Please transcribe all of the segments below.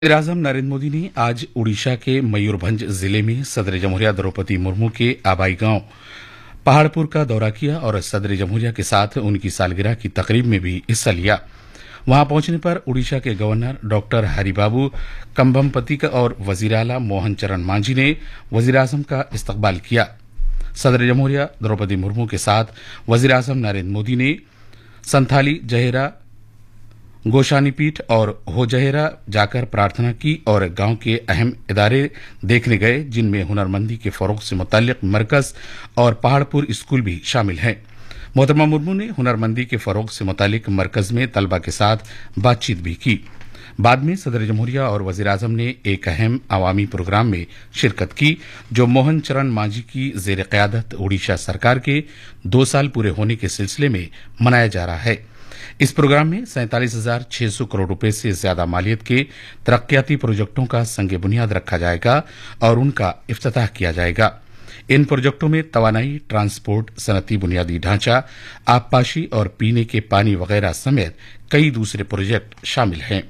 वज़ीर-ए-आज़म नरेंद्र मोदी ने आज उड़ीसा के मयूरभंज जिले में सदर जमहूरिया द्रौपदी मुर्मू के आबाई गांव पहाड़पुर का दौरा किया और सदर जमहूरिया के साथ उनकी सालगिरह की तकरीब में भी हिस्सा लिया। वहां पहुंचने पर उड़ीसा के गवर्नर डॉक्टर हरिबाबू कंभमपति और वजीर आला मोहन चरण मांझी ने वज़ीर-ए-आज़म का इस्तकबाल किया। सदर जमहूरिया द्रौपदी मुर्मू के साथ वज़ीर-ए-आज़म नरेंद्र मोदी ने संथाली जहेरा गोशानी पीठ और होजहेरा जाकर प्रार्थना की और गांव के अहम इदारे देखने गए, जिनमें हुनरमंदी के फरोग से मुतल्लिक मरकज और पहाड़पुर स्कूल भी शामिल हैं। मोहतरमा मुर्मू ने हुनरमंदी के फरोग से मुतल्लिक मरकज में तलबा के साथ बातचीत भी की। बाद में सदर जमहूरिया और वज़ीर-ए-आज़म ने एक अहम अवामी प्रोग्राम में शिरकत की, जो मोहन चरण मांझी की ज़ेर क़यादत उड़ीसा सरकार के 2 साल पूरे होने के सिलसिले में मनाया जा रहा है। इस प्रोग्राम में 47,600 करोड़ रुपए से ज्यादा मालियत के तरक्याती प्रोजेक्टों का संग बुनियाद रखा जाएगा और उनका इफ्तिताह किया जाएगा। इन प्रोजेक्टों में तवानाई, ट्रांसपोर्ट, सनती बुनियादी ढांचा, आबपाशी और पीने के पानी वगैरह समेत कई दूसरे प्रोजेक्ट शामिल हैं।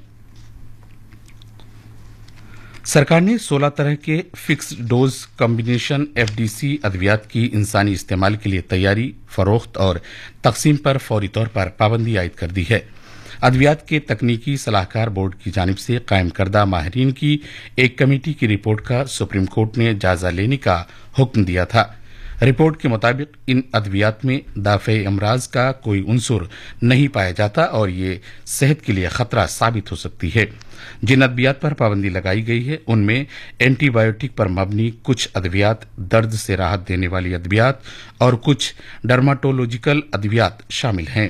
सरकार ने 16 तरह के फिक्स्ड डोज कॉम्बिनेशन एफडीसी अद्वियात की इंसानी इस्तेमाल के लिए तैयारी, फरोख्त और तकसीम पर फौरी तौर पर पाबंदी आयद कर दी है। अद्वियात के तकनीकी सलाहकार बोर्ड की जानिब से कायम करदा माहिरीन की एक कमेटी की रिपोर्ट का सुप्रीम कोर्ट ने जायजा लेने का हुक्म दिया था। रिपोर्ट के मुताबिक इन अद्वियात में दाफ़े अमराज का कोई उनसुर नहीं पाया जाता और ये सेहत के लिए खतरा साबित हो सकती है। जिन अद्वियात पर पाबंदी लगाई गई है उनमें एंटीबायोटिक पर मबनी कुछ अद्वियात, दर्द से राहत देने वाली अद्वियात और कुछ डर्माटोलॉजिकल अद्वियात शामिल हैं।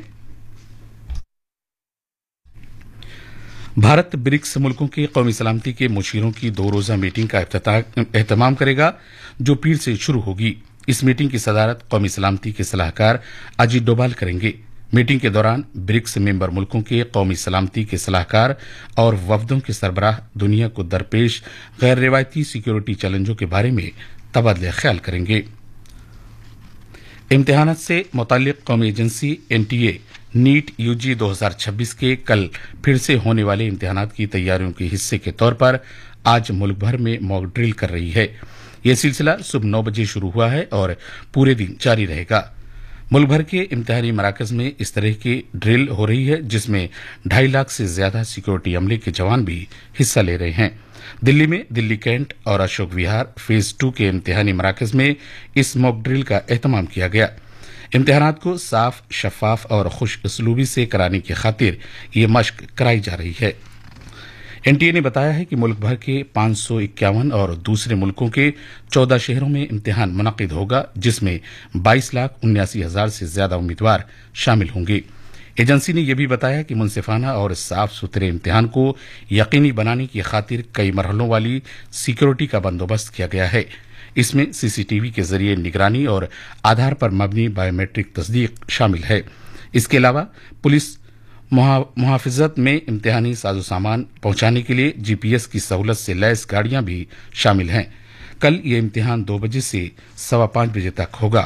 भारत ब्रिक्स मुल्कों के कौमी सलामती के मुशीरों की 2 रोजा मीटिंग का एहतमाम करेगा, जो पीर से शुरू होगी। इस मीटिंग की सदारत कौमी सलामती के सलाहकार अजीत डोभाल करेंगे। मीटिंग के दौरान ब्रिक्स मेंबर मुल्कों के कौमी सलामती के सलाहकार और वफदों के सरबराह दुनिया को दरपेश गैर रिवायती सिक्योरिटी चैलेंजों के बारे में तबादले ख्याल करेंगे। इम्तिहानात से मुतल्लिक कौमी एजेंसी एनटीए नीट यूजी 2026 के कल फिर से होने वाले इम्तिहानात की तैयारियों के हिस्से के तौर पर आज मुल्क भर में मॉक ड्रिल कर रही है। यह सिलसिला सुबह 9 बजे शुरू हुआ है और पूरे दिन जारी रहेगा। मुल्क भर के इम्तिहानी मराकज में इस तरह की ड्रिल हो रही है, जिसमें 2.5 लाख से ज्यादा सिक्योरिटी अमले के जवान भी हिस्सा ले रहे हैं। दिल्ली में दिल्ली कैंट और अशोक विहार फेज 2 के इम्तिहानी मराकज में इस मॉक ड्रिल का एहतमाम किया गया। इम्तिहानात को साफ, शफाफ और खुश उसलूबी से कराने की खातिर ये मश्क कराई जा रही है। एनटीए ने बताया है कि मुल्क भर के 551 और दूसरे मुल्कों के 14 शहरों में इम्तिहान मुनक्किद होगा, जिसमें 22,79,000 से ज्यादा उम्मीदवार शामिल होंगे। एजेंसी ने यह भी बताया कि मुनसिफाना और साफ सुथरे इम्तिहान को यकीनी बनाने की खातिर कई मरहलों वाली सिक्योरिटी का बंदोबस्त किया गया है। इसमें सीसीटीवी के जरिए निगरानी और आधार पर मबनी बायोमेट्रिक तस्दीक शामिल है। इसके अलावा पुलिस मुहाफिजत में इम्तिहानी साजो सामान पहुंचाने के लिए जीपीएस की सहूलत से लैस गाड़ियां भी शामिल हैं। कल ये इम्तिहान 2 बजे से 5:15 बजे तक होगा।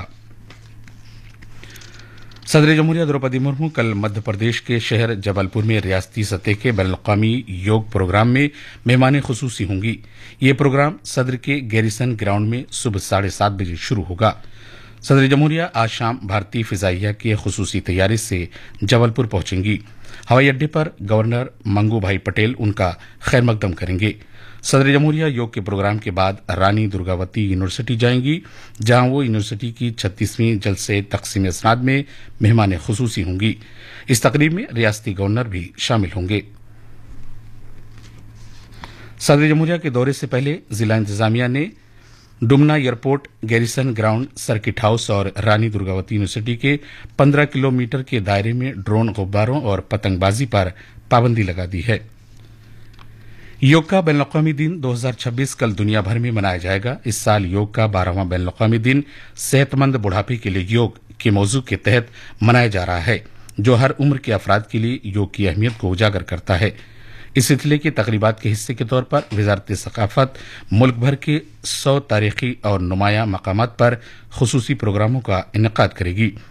सदर जमहूरिया द्रौपदी मुर्मू कल मध्य प्रदेश के शहर जबलपुर में रियासती सतह के बैनुल-अक़वामी योग प्रोग्राम में मेहमान खुसूसी होंगी। ये प्रोग्राम सदर के गैरिसन ग्राउंड में सुबह 7:30 बजे शुरू होगा। सदर जमहूरिया आज शाम भारतीय फिजाइया के खुसूसी तैयारी से जबलपुर पहुंचेंगी। हवाई अड्डे पर गवर्नर मंगू भाई पटेल उनका खैर मकदम करेंगे। सदर जमहूरिया योग के प्रोग्राम के बाद रानी दुर्गावती यूनिवर्सिटी जाएंगी, जहां वो यूनिवर्सिटी की 36वीं जलसे तकसीम असनाद में मेहमान खुसूसी होंगी। इस तकरीब में रियासती गवर्नर भी शामिल होंगे। सदर जमहूरिया के दौरे से पहले जिला इंतजामिया ने Dumna airport, garrison ground, circuit house और रानी दुर्गावती यूनिवर्सिटी के 15 किलोमीटर के दायरे में ड्रोन, गुब्बारों और पतंगबाजी पर पाबंदी लगा दी है। योग का बैनुल-अक़वामी दिन 2026 कल दुनिया भर में मनाया जाएगा। इस साल योग का 12वां बैनुल-अक़वामी दिन सेहतमंद बुढ़ापे के लिए योग के मौजू के तहत मनाया जा रहा है, जो हर उम्र के अफराद के लिए योग की अहमियत को उजागर करता है। इस सिलसिले की तकरीबात के हिस्से के तौर पर वजारत सकाफत मुल्क भर के 100 तारीखी और नुमाया मकामात पर खुसूसी प्रोग्रामों का इनेकाद करेगी।